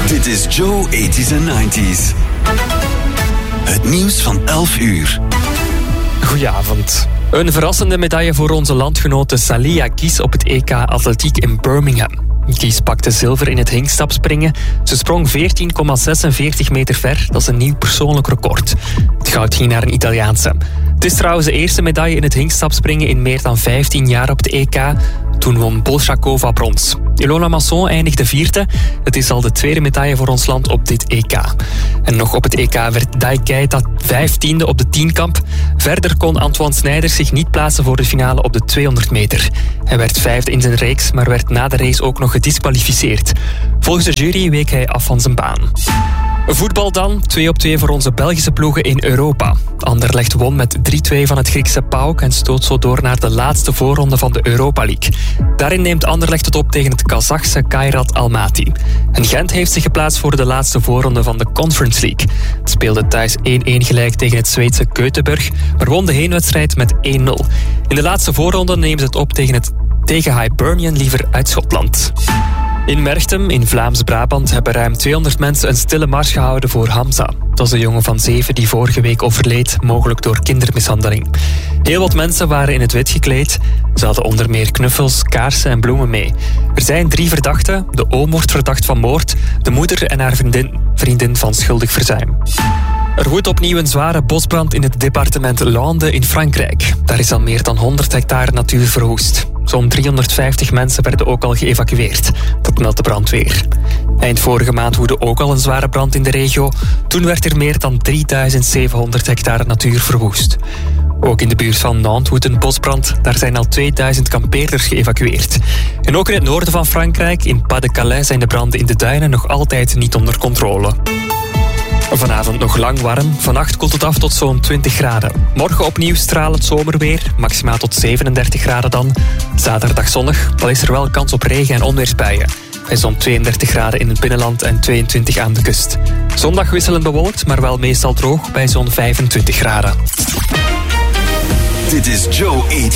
Dit is Joe 80s en 90s. Het nieuws van 11 uur. Goedenavond. Een verrassende medaille voor onze landgenote Salia Kies op het EK Atletiek in Birmingham. Kies pakte zilver in het hinkstapspringen. Ze sprong 14,46 meter ver. Dat is een nieuw persoonlijk record. Het goud ging naar een Italiaanse. Het is trouwens de eerste medaille in het hinkstapspringen in meer dan 15 jaar op het EK. Toen won Bolshakova brons. Ilona Masson eindigde vierde. Het is al de tweede medaille voor ons land op dit EK. En nog op het EK werd Dai Keita 15e op de tienkamp. Verder kon Antoine Snijders zich niet plaatsen voor de finale op de 200 meter. Hij werd vijfde in zijn reeks, maar werd na de race ook nog gedisqualificeerd. Volgens de jury week hij af van zijn baan. Voetbal dan, 2-2 voor onze Belgische ploegen in Europa. Anderlecht won met 3-2 van het Griekse PAOK en stoot zo door naar de laatste voorronde van de Europa League. Daarin neemt Anderlecht het op tegen het Kazachse Kairat Almaty. En Gent heeft zich geplaatst voor de laatste voorronde van de Conference League. Het speelde thuis 1-1 gelijk tegen het Zweedse Göteborg, maar won de heenwedstrijd met 1-0. In de laatste voorronde nemen ze het op tegen Hibernian liever uit Schotland. In Merchtem, in Vlaams-Brabant, hebben ruim 200 mensen een stille mars gehouden voor Hamza. Dat is een jongen van 7 die vorige week overleed, mogelijk door kindermishandeling. Heel wat mensen waren in het wit gekleed. Ze hadden onder meer knuffels, kaarsen en bloemen mee. Er zijn 3 verdachten. De oom wordt verdacht van moord, de moeder en haar vriendin van schuldig verzuim. Er woedt opnieuw een zware bosbrand in het departement Landes in Frankrijk. Daar is al meer dan 100 hectare natuur verwoest. Zo'n 350 mensen werden ook al geëvacueerd. Dat meldt de brandweer. Eind vorige maand woedde ook al een zware brand in de regio. Toen werd er meer dan 3700 hectare natuur verwoest. Ook in de buurt van Nantes woedt een bosbrand. Daar zijn al 2000 kampeerders geëvacueerd. En ook in het noorden van Frankrijk, in Pas-de-Calais, zijn de branden in de duinen nog altijd niet onder controle. Vanavond nog lang warm. Vannacht koelt het af tot zo'n 20 graden. Morgen opnieuw stralend zomerweer. Maximaal tot 37 graden dan. Zaterdag zonnig. Al is er wel kans op regen- en onweersbuien. Bij zo'n 32 graden in het binnenland en 22 aan de kust. Zondag wisselend bewolkt, maar wel meestal droog bij zo'n 25 graden. Dit is Joe 80s.